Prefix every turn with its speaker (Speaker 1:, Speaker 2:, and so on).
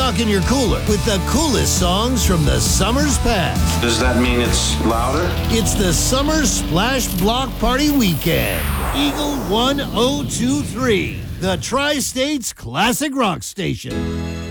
Speaker 1: rocking your cooler with the coolest songs from the summer's past.
Speaker 2: Does that mean it's louder?
Speaker 1: It's the Summer Splash Block Party Weekend. Eagle 1023, the Tri-States Classic Rock Station.